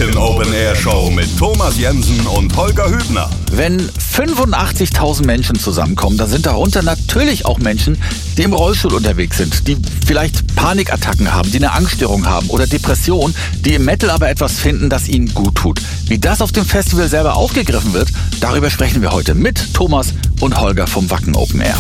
Wacken Open Air Show mit Thomas Jensen und Holger Hübner. Wenn 85.000 Menschen zusammenkommen, dann sind darunter natürlich auch Menschen, die im Rollstuhl unterwegs sind, die vielleicht Panikattacken haben, die eine Angststörung haben oder Depression, die im Metal aber etwas finden, das ihnen gut tut. Wie das auf dem Festival selber aufgegriffen wird, darüber sprechen wir heute mit Thomas und Holger vom Wacken Open Air.